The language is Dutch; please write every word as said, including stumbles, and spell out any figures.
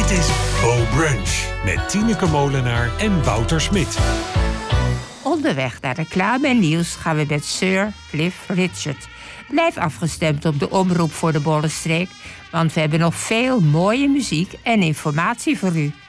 Dit is Bo Brunch met Tineke Molenaar en Wouter Smit. Onderweg naar reclame en nieuws gaan we met Sir Cliff Richard. Blijf afgestemd op de omroep voor de Bollenstreek, want we hebben nog veel mooie muziek en informatie voor u.